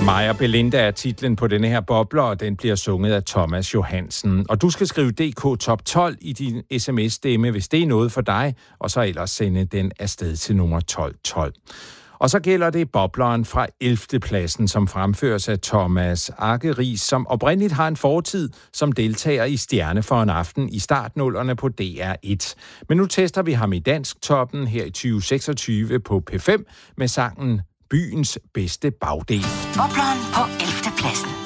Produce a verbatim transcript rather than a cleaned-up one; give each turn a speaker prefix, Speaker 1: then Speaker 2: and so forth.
Speaker 1: Maja Belinda er titlen på denne her bobler, og den bliver sunget af Thomas Johansen. Og du skal skrive D K Top tolv i din sms-stemme, hvis det er noget for dig, og så ellers sende den afsted til nummer tolv tolv. Og så gælder det bobleren fra ellevte pladsen, som fremføres af Thomas Akkeris, som oprindeligt har en fortid som deltager i Stjerne for en aften i startnullerne på D R et. Men nu tester vi ham i Dansktoppen her i tyve seksogtyve på P fem med sangen Byens bedste bagdel.
Speaker 2: Bobleren på ellevte pladsen.